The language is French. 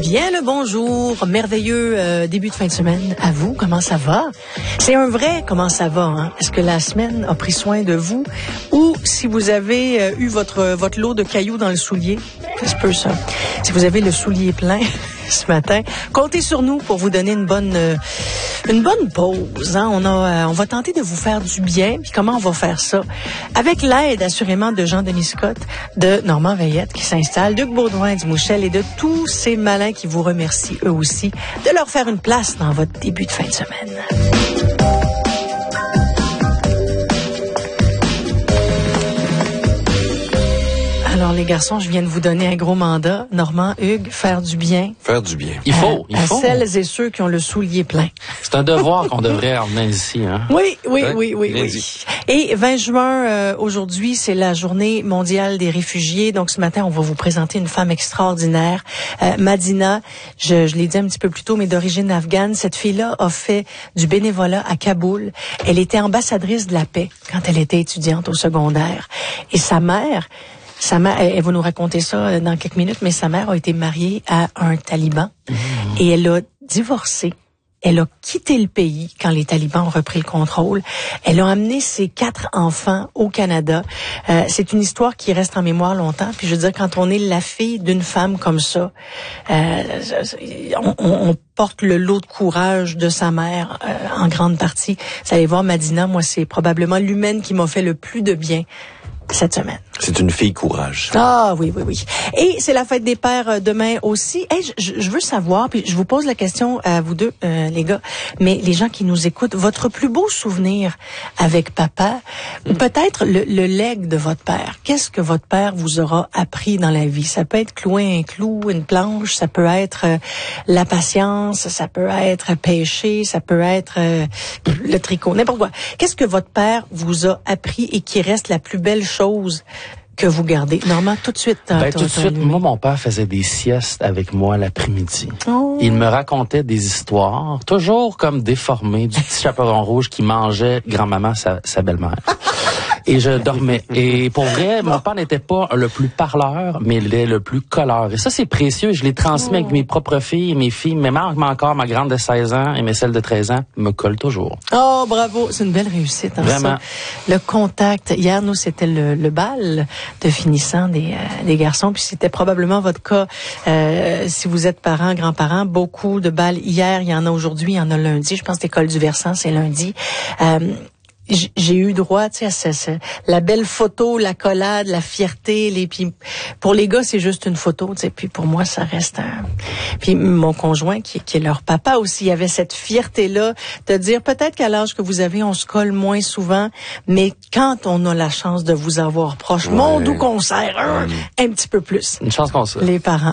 Bien le bonjour, merveilleux début de fin de semaine à vous. Comment ça va? C'est un vrai comment ça va, hein? Est-ce que la semaine a pris soin de vous? Ou si vous avez eu votre lot de cailloux dans le soulier, ça se peut ça. Si vous avez le soulier plein ce matin, comptez sur nous pour vous donner une bonne pause. Hein? On va tenter de vous faire du bien. Puis comment on va faire ça? Avec l'aide assurément de Jean-Denis Scott, de Normand Veillette qui s'installe, d'Hugues Baudouin du Mouchel et de tous ces malins qui vous remercient eux aussi de leur faire une place dans votre début de fin de semaine. Alors, les garçons, je viens de vous donner un gros mandat. Normand, Hugues, faire du bien. Faire du bien. Il faut. À celles et ceux qui ont le soulier plein. C'est un devoir qu'on devrait emmener ici, hein? Oui. Dit. Et 20 juin, aujourd'hui, c'est la journée mondiale des réfugiés. Donc, ce matin, on va vous présenter une femme extraordinaire. Madina, je l'ai dit un petit peu plus tôt, mais d'origine afghane. Cette fille-là a fait du bénévolat à Kaboul. Elle était ambassadrice de la paix quand elle était étudiante au secondaire. Et sa mère, elle va nous raconter ça dans quelques minutes, mais sa mère a été mariée à un taliban et elle a divorcé. Elle a quitté le pays quand les talibans ont repris le contrôle. Elle a amené ses 4 enfants au Canada. C'est une histoire qui reste en mémoire longtemps. Puis je veux dire, quand on est la fille d'une femme comme ça, on porte le lot de courage de sa mère en grande partie. Vous allez voir, Madina, moi, c'est probablement l'humaine qui m'a fait le plus de bien cette semaine. C'est une fille courage. Ah oui. Et c'est la fête des pères demain aussi. Hey, je veux savoir, puis je vous pose la question à vous deux, les gars, mais les gens qui nous écoutent, votre plus beau souvenir avec papa, ou peut-être le legs de votre père. Qu'est-ce que votre père vous aura appris dans la vie? Ça peut être clouer un clou, une planche, ça peut être la patience, ça peut être pêcher, ça peut être le tricot, n'importe quoi. Qu'est-ce que votre père vous a appris et qui reste la plus belle chose que vous gardez? Normand, tout de suite. Tout de suite, moi, mon père faisait des siestes avec moi l'après-midi. Oh. Il me racontait des histoires, toujours comme déformées, du petit chaperon rouge qui mangeait grand-maman, sa belle-mère. Et je dormais. Et pour vrai, mon père n'était pas le plus parleur, mais il est le plus colleur. Et ça, c'est précieux. Je l'ai transmis avec mes propres filles et mes filles. Mais même encore, ma grande de 16 ans et mes celles de 13 ans me collent toujours. Oh, bravo. C'est une belle réussite. Hein, vraiment. Ça. Le contact. Hier, nous, c'était le bal de finissant des garçons. Puis c'était probablement votre cas. Si vous êtes parents, grands-parents, beaucoup de balles. Hier, il y en a aujourd'hui, il y en a lundi. Je pense que l'école du Versant, c'est lundi. J'ai eu droit, tu sais, à la belle photo, l'accolade, la fierté, puis pour les gars, c'est juste une photo, tu sais, puis pour moi, ça reste puis mon conjoint, qui est leur papa aussi, il y avait cette fierté-là de dire, peut-être qu'à l'âge que vous avez, on se colle moins souvent, mais quand on a la chance de vous avoir proche, mon doux concert, un petit peu plus. Une chance qu'on sait. Les parents.